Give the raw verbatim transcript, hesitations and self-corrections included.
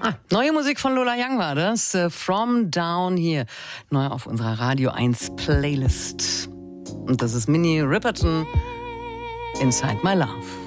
Ah, neue Musik von Lola Young war das. Uh, From Down Here. Neu auf unserer Radio eins Playlist. Und das ist Minnie Riperton, Inside My Love.